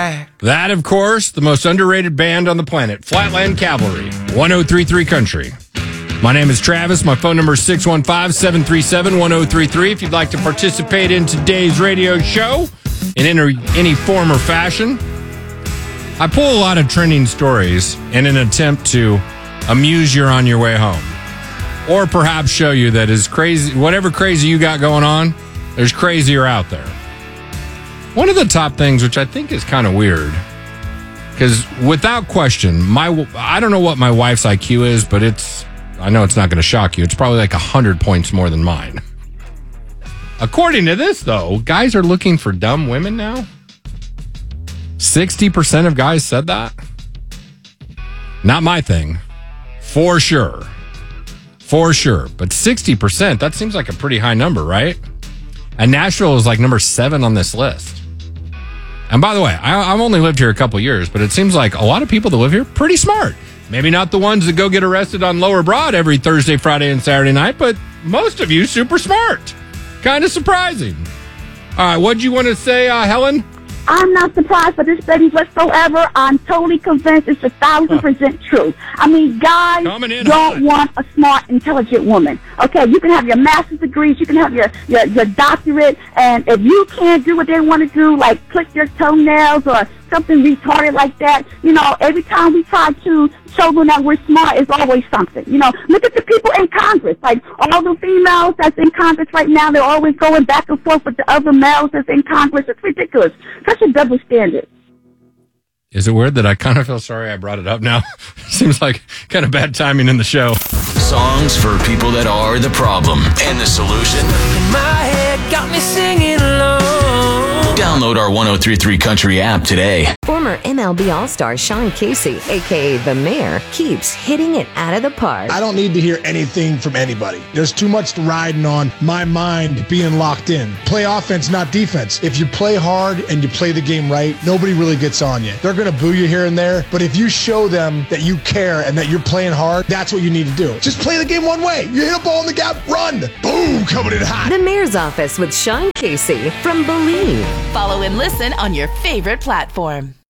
back. That, of course, the most underrated band on the planet, Flatland Cavalry, 1033 Country. My name is Travis. My phone number is 615-737-1033. If you'd like to participate in today's radio show in any form or fashion, I pull a lot of trending stories in an attempt to amuse you on your way home. Or perhaps show you that is crazy, whatever crazy you got going on, there's crazier out there. One of the top things, which I think is kind of weird, because without question, I don't know what my wife's IQ is, but I know it's not going to shock you. It's probably like 100 points more than mine. According to this, though, guys are looking for dumb women now. 60% of guys said that. Not my thing. For sure. For sure. But 60%, that seems like a pretty high number, right? And Nashville is like number 7 on this list. And by the way, I've only lived here a couple years, but it seems like a lot of people that live here pretty smart. Maybe not the ones that go get arrested on Lower Broad every Thursday, Friday, and Saturday night, but most of you super smart. Kind of surprising. All right, what'd you want to say, Helen? I'm not surprised by this study whatsoever. I'm totally convinced it's 1,000% true. I mean, guys don't want a smart, intelligent woman. Okay, you can have your master's degrees, you can have your doctorate, and if you can't do what they want to do, like click your toenails or something retarded like that, every time we try to show them that we're smart, it's always something. Look at the people in Congress. Like, all the females that's in Congress right now, they're always going back and forth with the other males that's in Congress. It's ridiculous. Such a double standard. Is it weird that I kind of feel sorry I brought it up now? Seems like kind of bad timing in the show. Songs for people that are the problem and the solution. In my head, got me singing along. Download our 1033 Country app today. Former MLB All-Star Sean Casey, a.k.a. The Mayor, keeps hitting it out of the park. I don't need to hear anything from anybody. There's too much riding on my mind being locked in. Play offense, not defense. If you play hard and you play the game right, nobody really gets on you. They're going to boo you here and there, but if you show them that you care and that you're playing hard, that's what you need to do. Just play the game one way. You hit a ball in the gap, run. Boom, coming in hot. The Mayor's Office with Sean Casey from Believe. Follow and listen on your favorite platform.